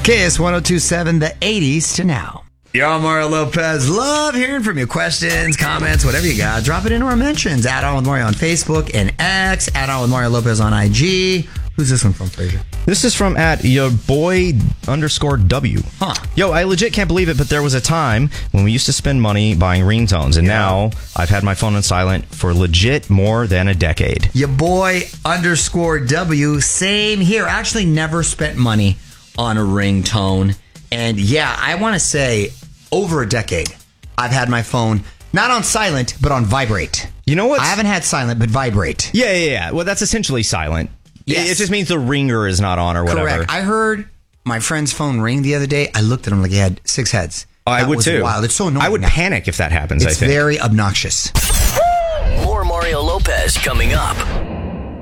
KISS 1027, the 80s to now. Yo, Mario Lopez. Love hearing from you. Questions, comments, whatever you got. Drop it into our mentions. Add On With Mario on Facebook and X. Add On With Mario Lopez on IG. Who's this one from, Fraser? This is from @yourboy_W. Huh. Yo, I legit can't believe it, but there was a time when we used to spend money buying ringtones, and now I've had my phone on silent for legit more than a decade. Your boy _W. Same here. I actually never spent money on a ringtone. And yeah, I want to say over a decade, I've had my phone not on silent, but on vibrate. You know what? I haven't had silent, but vibrate. Yeah. Well, that's essentially silent. Yes. It just means the ringer is not on or whatever. Correct. I heard my friend's phone ring the other day. I looked at him like he had 6 heads. I would too. Wild. It's so annoying. I would panic if that happens, It's I think. very obnoxious. More Mario Lopez coming up.